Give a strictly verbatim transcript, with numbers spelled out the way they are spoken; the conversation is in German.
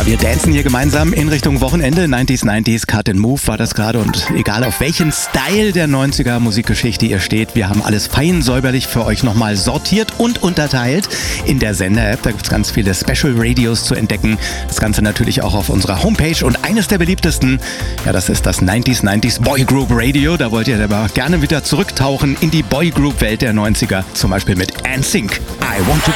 Wir dancen hier gemeinsam in Richtung Wochenende. neunziger neunziger Cut and Move war das gerade. Und egal auf welchen Style der neunziger Musikgeschichte ihr steht, wir haben alles fein säuberlich für euch nochmal sortiert und unterteilt in der Sender-App. Da gibt es ganz viele Special Radios zu entdecken. Das Ganze natürlich auch auf unserer Homepage. Und eines der beliebtesten, ja, das ist das neunziger neunziger Boy Group Radio. Da wollt ihr aber gerne wieder zurücktauchen in die Boy Group Welt der neunziger. Zum Beispiel mit N Sync. I Want to